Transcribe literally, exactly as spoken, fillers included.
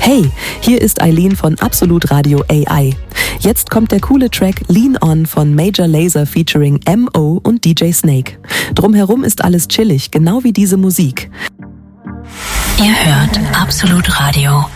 Hey, hier ist Eileen von Absolut Radio A I. Jetzt kommt der coole Track Lean On von Major Lazer featuring M O und D J Snake. Drumherum ist alles chillig, genau wie diese Musik. Ihr hört Absolut Radio.